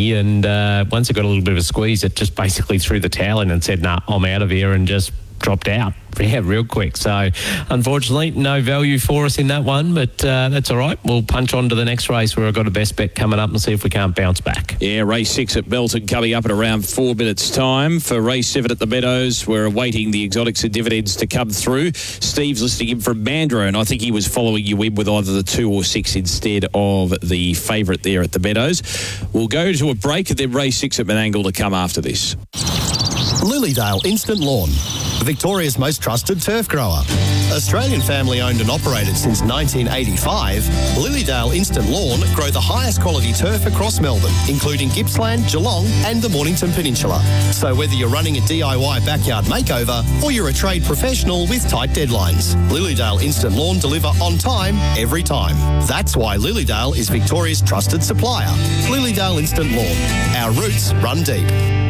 early, and once it got a little bit of a squeeze, it just basically threw the towel in and said, "Nah, I'm out of here," and just dropped out. Yeah, real quick. So, unfortunately, no value for us in that one, but that's all right. We'll punch on to the next race where I've got a best bet coming up and see if we can't bounce back. Yeah, race 6 at Belton coming up at around 4 minutes' time. For race 7 at the Meadows, we're awaiting the exotics and dividends to come through. Steve's listening in from Mandurah, and I think he was following you in with either the 2 or 6 instead of the favourite there at the Meadows. We'll go to a break and then race 6 at Menangle to come after this. Lilydale Instant Lawn, Victoria's most trusted turf grower. Australian family owned and operated since 1985, Lilydale Instant Lawn grow the highest quality turf across Melbourne, including Gippsland, Geelong and the Mornington Peninsula. So whether you're running a DIY backyard makeover or you're a trade professional with tight deadlines, Lilydale Instant Lawn deliver on time, every time. That's why Lilydale is Victoria's trusted supplier. Lilydale Instant Lawn. Our roots run deep.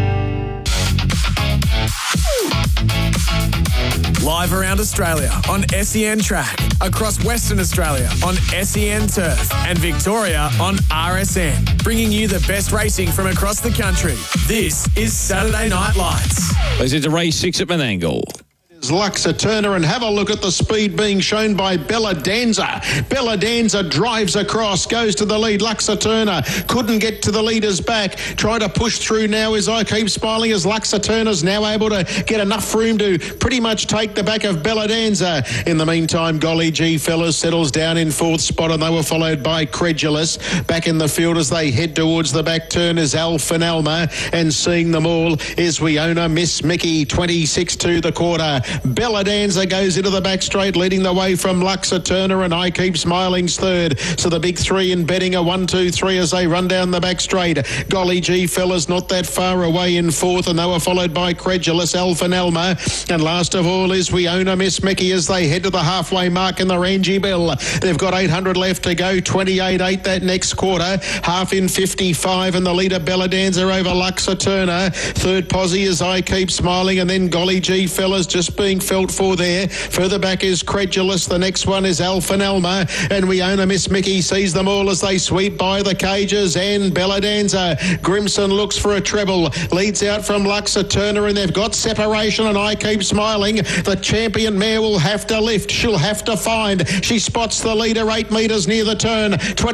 Live around Australia on SEN Track, across Western Australia on SEN Turf, and Victoria on RSN, bringing you the best racing from across the country. This is Saturday Night Lights. Let's into race 6 at Menangle. Luxa Turner, and have a look at the speed being shown by Bella Danza. Bella Danza drives across, goes to the lead. Luxa Turner couldn't get to the leader's back. Try to push through now as I Keep Smiling, as Luxa Turner's now able to get enough room to pretty much take the back of Bella Danza. In the meantime, Golly G Fellas settles down in 4th spot, and they were followed by Credulous. Back in the field as they head towards the back turn is Alpha and Alma, and seeing them all is Weona Miss Mickey, 26 to the quarter. Bella Danza goes into the back straight, leading the way from Luxa Turner, and I Keep Smiling's third. So the big 3 in betting are 1, 2, 3 as they run down the back straight. Golly G Fellas not that far away in 4th, and they were followed by Credulous, Alpha and Elma. And last of all is Weona Miss Mickey as they head to the halfway mark in the Rangy Bill. They've got 800 left to go, 28.8 that next quarter. Half in 55, and the leader Bella Danza over Luxa Turner. Third posse is I Keep Smiling, and then Golly G Fellas just being felt for there. Further back is Credulous. The next one is Alpha and Elma, and Weona Miss Mickey sees them all as they sweep by the cages, and Bella Danza. Grimson looks for a treble, leads out from Luxa Turner, and they've got separation, and I Keep Smiling. The champion mare will have to lift. She'll have to find. She spots the leader 8 metres near the turn.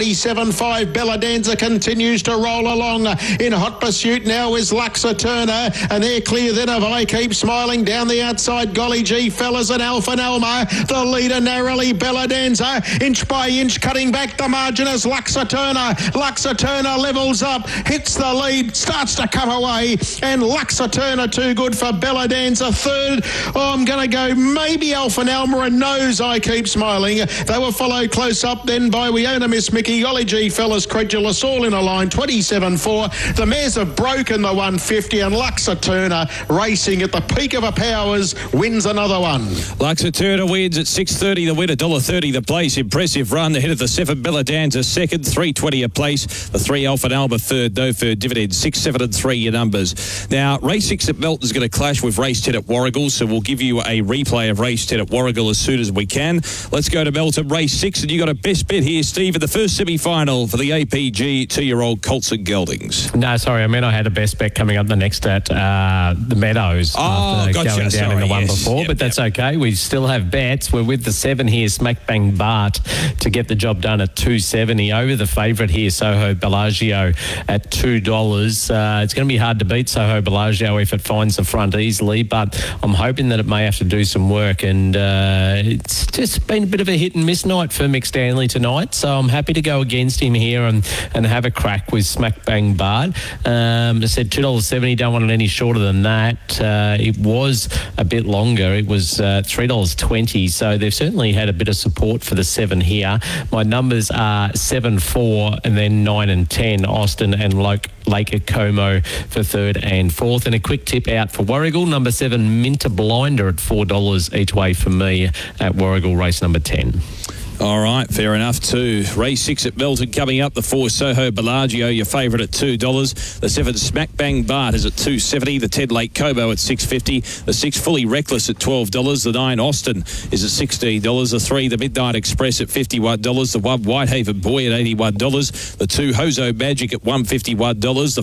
27.5. Bella Danza continues to roll along. In hot pursuit now is Luxa Turner, and they're clear then of I Keep Smiling. Down the outside, Golly G Fellas and Alpha and Elma. The leader narrowly, Bella Danza, inch by inch cutting back the margin as Luxa Turner. Luxa Turner levels up, hits the lead, starts to come away, and Luxa Turner too good for Bella Danza. Third, I'm going to go maybe Alpha and Elma, and knows I Keep Smiling. They were followed close up then by Weona Miss Mickey, Golly G Fellas, Credulous, all in a line, 27.4. The mares have broken the 150, and Luxa Turner racing at the peak of her powers wins another one. Luxa Turner wins at 6.30 the win, $1.30 the place. Impressive run ahead of the 7 Bella Danza second, 3.20 a place. The 3 Alpha and Alma third, no third dividend, 6, 7 and 3 your numbers. Now, race 6 at Melton is going to clash with race 10 at Warragul, so we'll give you a replay of race 10 at Warragul as soon as we can. Let's go to Melton, race 6, and you got a best bet here, Steve, in the first semi-final for the APG 2-year-old Colts and Geldings. No, sorry, I meant I had a best bet coming up the next at the Meadows. Oh, gotcha. Going down in the one before, but that's okay. We still have bets. We're with the 7 here, Smack Bang Bart, to get the job done at $2.70 over the favourite here, Soho Bellagio, at $2. It's going to be hard to beat Soho Bellagio if it finds the front easily, but I'm hoping that it may have to do some work, and it's just been a bit of a hit and miss night for Mick Stanley tonight, so I'm happy to go against him here and have a crack with Smack Bang Bart. I said $2.70, don't want it any shorter than that. It was a bit longer. It was $3.20, so they've certainly had a bit of support for the 7 here. My numbers are 7, 4, and then 9 and 10, Austin and Lake Como for 3rd and 4th. And a quick tip out for Warragul, number 7, Minter Blinder at $4 each way for me at Warragul, race number 10. All right, fair enough too. Race 6 at Melton coming up. The 4 Soho Bellagio, your favourite at $2. The 7 Smack Bang Bart is at $2.70. The 10 Lake Como at $6.50. The 6 Fully Reckless at $12. The 9 Austin is at $16. The 3 The Midnight Express at $51. The 1 Whitehaven Boy at $81. The 2 Hozo Magic at $151. The